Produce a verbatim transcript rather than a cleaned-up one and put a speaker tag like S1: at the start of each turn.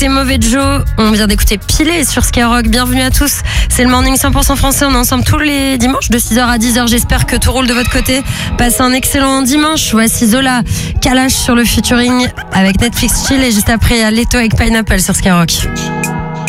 S1: C'est Mauvais Joe, on vient d'écouter Pilé sur Skyrock. Bienvenue à tous, c'est le Morning cent pour cent français. On est ensemble tous les dimanches de six heures à dix heures. J'espère que tout roule de votre côté. Passez un excellent dimanche. Voici Zola, Kalash sur le featuring avec Netflix Chill. Et juste après, il y a Leto avec Pineapple sur Skyrock.